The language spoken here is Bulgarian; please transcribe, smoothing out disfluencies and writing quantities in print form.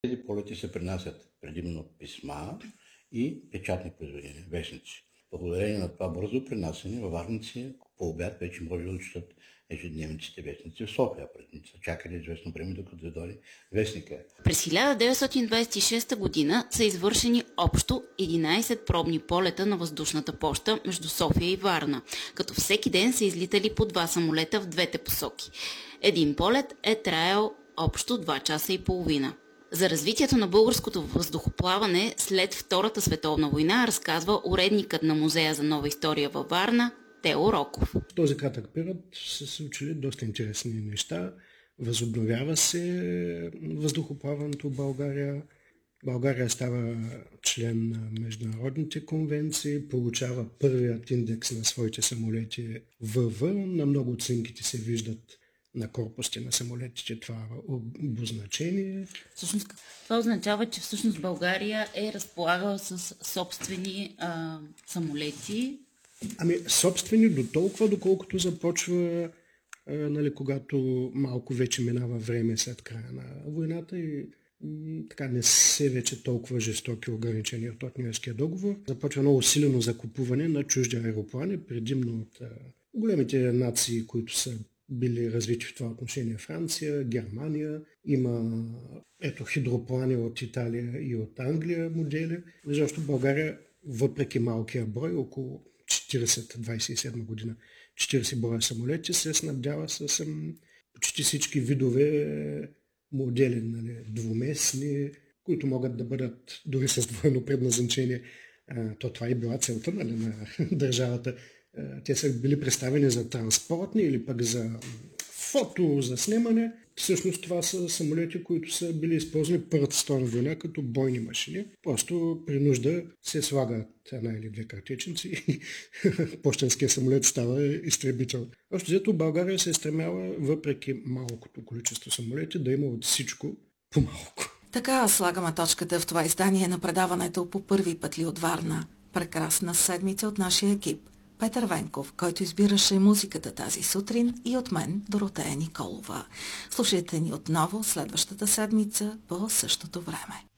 Тези полети се принасят предимно писма и печатни произведения, вестници. Благодарение на това бързо принасяне, във Варници по обяд вече може да четат ежедневниците вестници в София. Преди са чакали известно време, докато да дойде вестника. През 1926 година са извършени общо 11 пробни полета на въздушната поща между София и Варна, като всеки ден са излитали по 2 самолета в двете посоки. Един полет е траял общо 2 часа и половина. За развитието на българското въздухоплаване след Втората световна война разказва уредникът на Музея за нова история във Варна Тео Роков. В този кратък период са се случили доста интересни неща. Възобновява се въздухоплаването в България. България става член на международните конвенции, получава първият индекс на своите самолети ВВ. На много от снимките се виждат на корпусите на самолетите това обозначение. Всъщност, това означава, че всъщност България е разполагала с собствени самолети. Ами, собствени до толкова, доколкото започва, когато малко вече минава време след края на войната и така не се вече толкова жестоки ограничения от Ньойския договор. Започва много силено закупуване на чужди аероплани, предимно от големите нации, които са били развити в това отношение: Франция, Германия, има хидроплани от Италия и от Англия модели. Защото България, въпреки малкия брой, около 27 година, 40 броя самолети, се снабдява с почти всички видове модели, нали, двуместни, които могат да бъдат дори с двойно предназначение. Това и била целта, нали, на държавата. Те са били представени за транспортни или пък за фото, за снимане. Всъщност това са самолети, които са били използвани Първата световна война като бойни машини. Просто при нужда се слагат една или две картечници и пощенския самолет става изтребител. Още взето България се е стремяла, въпреки малкото количество самолети, да има от всичко по-малко. Така слагаме точката в това издание на предаването "По първи път ли от Варна". Прекрасна седмица от нашия екип. Петър Венков, който избираше музиката тази сутрин, и от мен Доротея Николова. Слушайте ни отново следващата седмица по същото време.